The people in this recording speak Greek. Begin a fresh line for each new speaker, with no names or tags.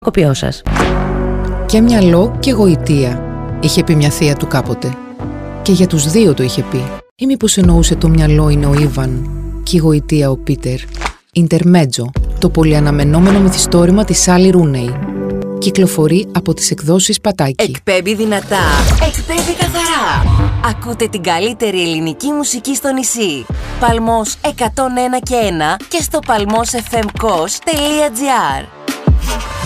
Κοπιό σας.
Και μυαλό και γοητεία, είχε πει μια θεία του κάποτε. Και για τους δύο το είχε πει. Ή μήπως εννοούσε το μυαλό είναι ο Ήβαν και η γοητεία ο Πίτερ. Ιντερμέτζο, το πολυαναμενόμενο μυθιστόρημα της Σάλι Ρούνεϊ. Κυκλοφορεί από τις εκδόσεις Πατάκη.
Εκπέμπει δυνατά, εκπέμπει καθαρά. Ακούτε την καλύτερη ελληνική μουσική στο νησί. Παλμός 101 και 1 και στο palmosfmkos.gr.